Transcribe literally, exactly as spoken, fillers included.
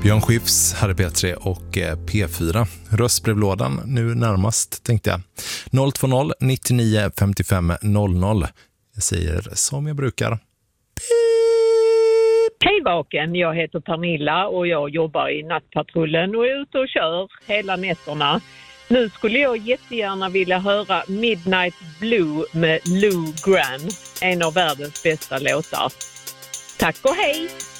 Björn Skifs, här är P tre och P fyra. Röstbrevlådan nu närmast, tänkte jag. noll två noll nittionio femtiofem noll noll. Jag säger som jag brukar. Hej Vaken, jag heter Pernilla och jag jobbar i nattpatrullen och är ute och kör hela nätterna. Nu skulle jag jättegärna vilja höra Midnight Blue med Lou Gramm, en av världens bästa låtar. Tack och hej!